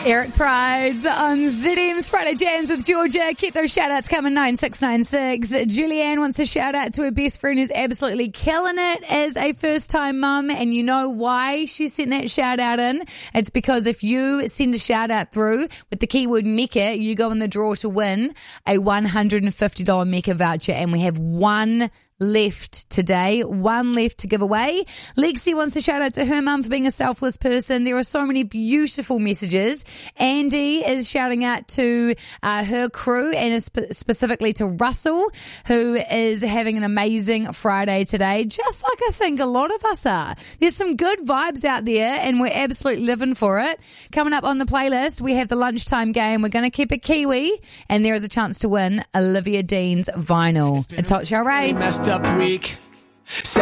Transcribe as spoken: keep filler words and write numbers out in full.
Eric Prides on Z M's Friday Jams with Georgia. Keep those shout-outs coming, nine six nine six. Julianne wants to shout out to her best friend who's absolutely killing it as a first-time mum, and you know why she sent that shout-out in? It's because if you send a shout-out through with the keyword Mecca, you go in the draw to win a one hundred fifty dollars Mecca voucher, and we have one left today, one left to give away. Lexi wants to shout out to her mum for being a selfless person. There are so many beautiful messages. Andy is shouting out to uh, her crew and spe- specifically to Russell, who is having an amazing Friday today, just like I think a lot of us are. There's some good vibes out there and we're absolutely living for it. Coming up on the playlist, we have the lunchtime game. We're going to keep it Kiwi, and there is a chance to win Olivia Dean's vinyl. It's Hot Show Rain. Messed up week.